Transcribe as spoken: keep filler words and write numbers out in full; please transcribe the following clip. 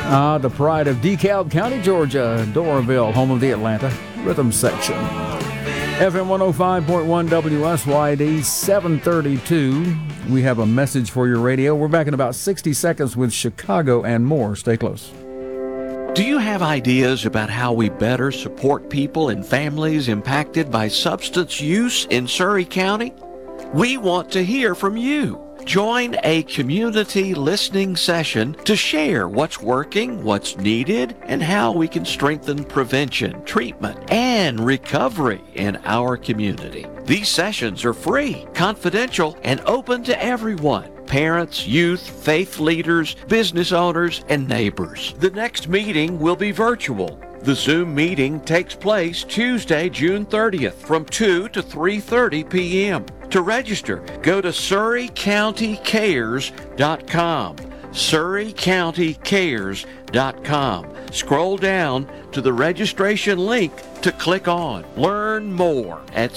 Ah, the pride of DeKalb County, Georgia, Doraville, home of the Atlanta Rhythm Section. F M one oh five point one W S Y D, seven thirty-two. We have a message for your radio. We're back in about sixty seconds with Chicago and more. Stay close. Do you have ideas about how we better support people and families impacted by substance use in Surry County? We want to hear from you. Join a community listening session to share what's working, what's needed, and how we can strengthen prevention, treatment, and recovery in our community. These sessions are free, confidential, and open to everyone. Parents, youth, faith leaders, business owners, and neighbors. The next meeting will be virtual. The Zoom meeting takes place Tuesday, June thirtieth from two to three thirty p.m. To register, go to surry county cares dot com. surry county cares dot com. Scroll down to the registration link to click on. Learn more at